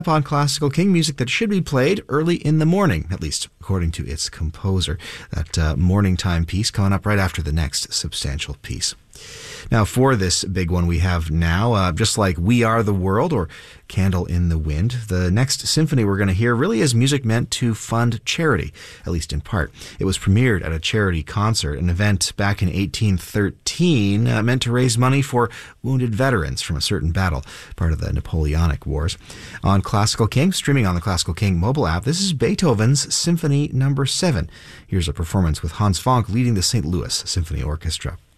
on Classical King, music that should be played early in the morning, at least according to its composer. That morning time piece coming up right after the next substantial piece. Now, for this big one we have now, just like We Are the World or Candle in the Wind, the next symphony we're going to hear really is music meant to fund charity, at least in part. It was premiered at a charity concert, an event back in 1813 meant to raise money for wounded veterans from a certain battle, part of the Napoleonic Wars. On Classical King, streaming on the Classical King mobile app, this is Beethoven's Symphony No. 7. Here's a performance with Hans Fonck leading the St. Louis Symphony Orchestra.